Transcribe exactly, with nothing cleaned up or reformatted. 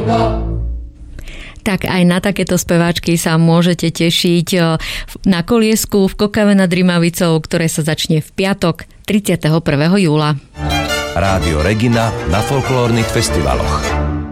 Tak aj na takéto speváčky sa môžete tešiť na koliesku v Kokave nad Rimavicou, ktoré sa začne v piatok tridsiateho prvého júla. Rádio Regina na folklórnych festivaloch.